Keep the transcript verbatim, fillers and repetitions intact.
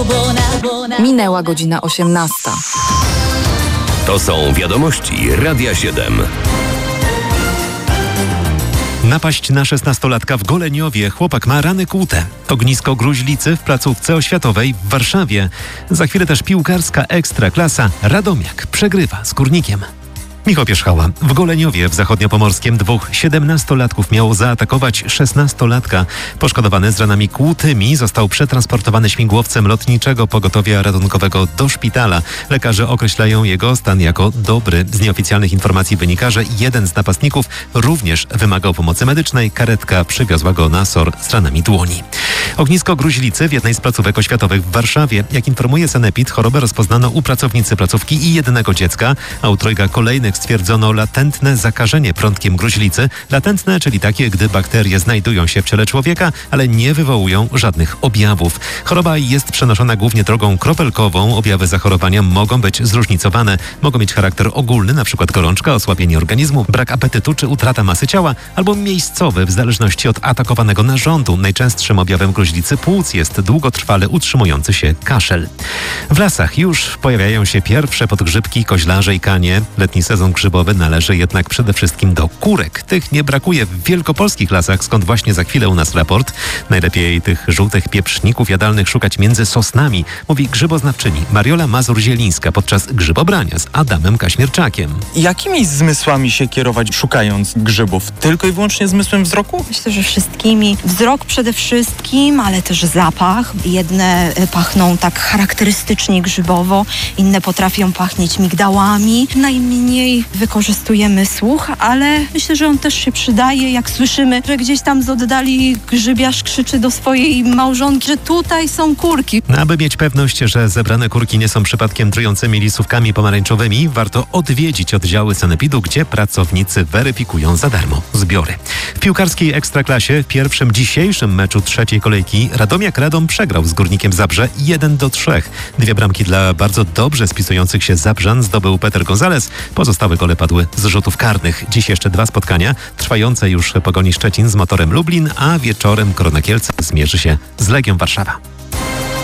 Minęła godzina osiemnasta. To są wiadomości Radia siedem. Napaść na szesnastolatka w Goleniowie. Chłopak ma rany kłute. Ognisko gruźlicy w placówce oświatowej w Warszawie. Za chwilę też piłkarska ekstraklasa. Radomiak przegrywa z Górnikiem. Michał Pierzchała. W Goleniowie w Zachodniopomorskiem dwóch siedemnastolatków miało zaatakować szesnastolatka. Poszkodowany z ranami kłutymi został przetransportowany śmigłowcem lotniczego pogotowia ratunkowego do szpitala. Lekarze określają jego stan jako dobry. Z nieoficjalnych informacji wynika, że jeden z napastników również wymagał pomocy medycznej. Karetka przywiozła go na SOR z ranami dłoni. Ognisko gruźlicy w jednej z placówek oświatowych w Warszawie. Jak informuje Sanepid, chorobę rozpoznano u pracownicy placówki i jednego dziecka, a u trojga kolejnych stwierdzono latentne zakażenie prądkiem gruźlicy. Latentne, czyli takie, gdy bakterie znajdują się w ciele człowieka, ale nie wywołują żadnych objawów. Choroba jest przenoszona głównie drogą kropelkową. Objawy zachorowania mogą być zróżnicowane. Mogą mieć charakter ogólny, np. gorączka, osłabienie organizmu, brak apetytu czy utrata masy ciała, albo miejscowy, w zależności od atakowanego narządu. Najczęstszym objawem gruźlicy płuc jest długotrwale utrzymujący się kaszel. W lasach już pojawiają się pierwsze podgrzybki, koźlarze i kanie. Letni sezon grzybowy należy jednak przede wszystkim do kurek. Tych nie brakuje w wielkopolskich lasach, skąd właśnie za chwilę u nas raport. Najlepiej tych żółtych pieprzników jadalnych szukać między sosnami, mówi grzyboznawczyni Mariola Mazur-Zielińska podczas grzybobrania z Adamem Kaśmierczakiem. Jakimi zmysłami się kierować szukając grzybów? Tylko i wyłącznie zmysłem wzroku? Myślę, że wszystkimi. Wzrok przede wszystkim, ale też zapach. Jedne pachną tak charakterystycznie grzybowo, inne potrafią pachnieć migdałami. Najmniej wykorzystujemy słuch, ale myślę, że on też się przydaje, jak słyszymy, że gdzieś tam z oddali grzybiarz krzyczy do swojej małżonki, że tutaj są kurki. Aby mieć pewność, że zebrane kurki nie są przypadkiem trującymi lisówkami pomarańczowymi, warto odwiedzić oddziały Sanepidu, gdzie pracownicy weryfikują za darmo zbiory. W piłkarskiej ekstraklasie w pierwszym dzisiejszym meczu trzeciej kolejki Radomiak Radom przegrał z Górnikiem Zabrze jeden do trzech. Dwie bramki dla bardzo dobrze spisujących się Zabrzan zdobył Peter Gonzalez. Pozostałe gole padły z rzutów karnych. Dziś jeszcze dwa spotkania. Trwające już Pogoni Szczecin z Motorem Lublin, a wieczorem Korona Kielce zmierzy się z Legią Warszawa.